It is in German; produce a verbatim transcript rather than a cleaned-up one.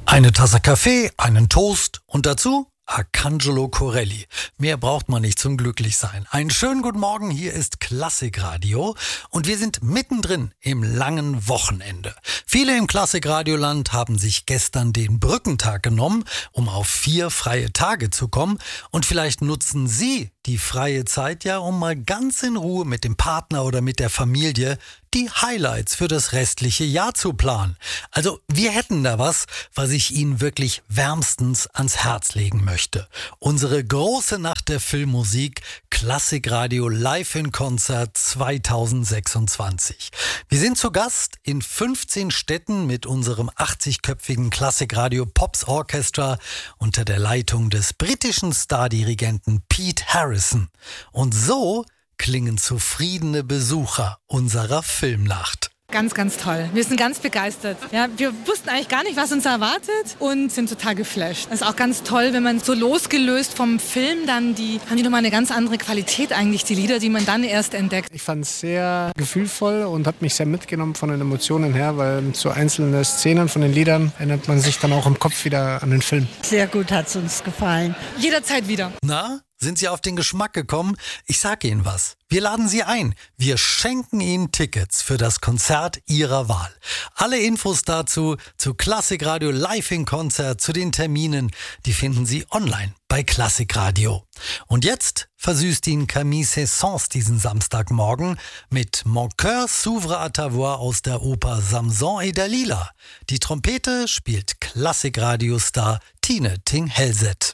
Eine Tasse Kaffee, einen Toast und dazu Arcangelo Corelli. Mehr braucht man nicht zum Glücklichsein. Einen schönen guten Morgen, hier ist Klassikradio und wir sind mittendrin im langen Wochenende. Viele im Klassikradioland haben sich gestern den Brückentag genommen, um auf vier freie Tage zu kommen, und vielleicht nutzen Sie die freie Zeit ja, um mal ganz in Ruhe mit dem Partner oder mit der Familie die Highlights für das restliche Jahr zu planen. Also wir hätten da was, was ich Ihnen wirklich wärmstens ans Herz legen möchte. Unsere große Nacht der Filmmusik, Klassikradio Live in Konzert zweitausendsechsundzwanzig. Wir sind zu Gast in fünfzehn Städten mit unserem achtzigköpfigen Klassikradio Pops Orchestra unter der Leitung des britischen Stardirigenten Pete Harrison. Und so klingen zufriedene Besucher unserer Filmnacht. Ganz, ganz toll. Wir sind ganz begeistert. Ja, wir wussten eigentlich gar nicht, was uns erwartet und sind total geflasht. Es ist auch ganz toll, wenn man so losgelöst vom Film dann, die haben die nochmal eine ganz andere Qualität eigentlich, die Lieder, die man dann erst entdeckt. Ich fand es sehr gefühlvoll und hat mich sehr mitgenommen von den Emotionen her, weil mit so einzelnen Szenen von den Liedern erinnert man sich dann auch im Kopf wieder an den Film. Sehr gut hat es uns gefallen. Jederzeit wieder. Na? Sind Sie auf den Geschmack gekommen? Ich sage Ihnen was. Wir laden Sie ein. Wir schenken Ihnen Tickets für das Konzert Ihrer Wahl. Alle Infos dazu, zu Klassikradio Live in Konzert, zu den Terminen, die finden Sie online bei Klassikradio. Und jetzt versüßt Ihnen Camille Saint-Saëns diesen Samstagmorgen mit Mon cœur s'ouvre à ta voix aus der Oper Samson et Dalila. Die Trompete spielt Klassikradio-Star Tine Ting-Hellset.